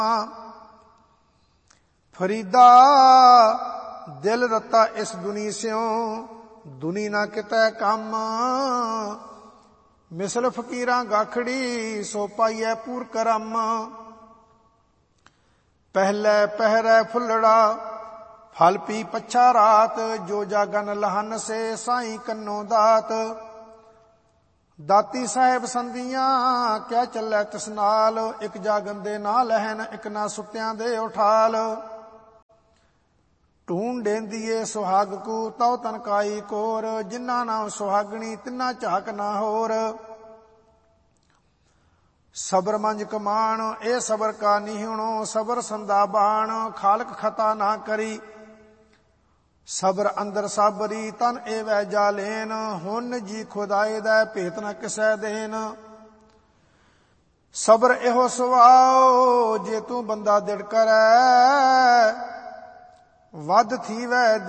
फरीदा दिल रता इस दुनी स्यों, दुनी ना कितै कम। मिसल फकीरां गाखड़ी सो पाइयै पूर करम। पहले पहरै फुल्लड़ा फल पी पच्छा रात, जो जागन लहन से साईं कन्नो दात। दाती साहेब संदियां क्या चलै तिस नाल, एक जागन दे ना लहन एक ना सुत्तियां दे उठाल। ढूंढ देंदिए सुहाग को तौ तनकाई कोर, जिन्ना नाम सुहागणी तिन्ना झाक ना होर। सबर मंज कमान ए सबर का निहुणो, सबर संदा बाण खालक खता ना करी। सबर अंदर साबरी तन एवै जालेन, हुन जी खुदाए दै भेत न किसै देन। सबर एहो सुभाओ जे तू बंदा दिड़ करै, वध थीवै